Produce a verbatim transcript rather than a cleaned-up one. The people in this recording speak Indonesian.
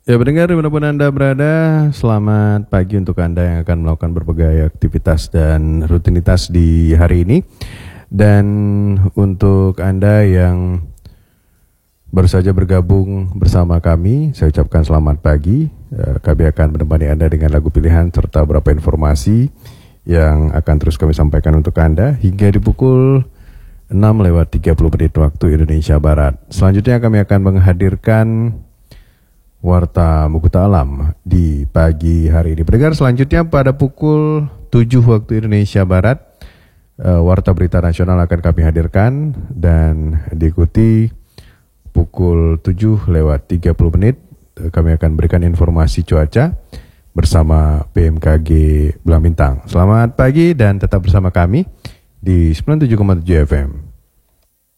Ya pendengar dimanapun Anda berada, selamat pagi untuk Anda yang akan melakukan berbagai aktivitas dan rutinitas di hari ini. Dan untuk Anda yang baru saja bergabung bersama kami, saya ucapkan selamat pagi. Kami akan menemani Anda dengan lagu pilihan serta beberapa informasi yang akan terus kami sampaikan untuk Anda hingga di pukul enam lewat tiga puluh menit waktu Indonesia Barat. Selanjutnya kami akan menghadirkan Warta Mukuta Alam di pagi hari ini. Pendengar, selanjutnya pada pukul tujuh waktu Indonesia Barat, uh, Warta Berita Nasional akan kami hadirkan dan diikuti pukul tujuh lewat tiga puluh menit. Uh, kami akan berikan informasi cuaca bersama B M K G Belamintang. Selamat pagi dan tetap bersama kami di sembilan puluh tujuh koma tujuh F M.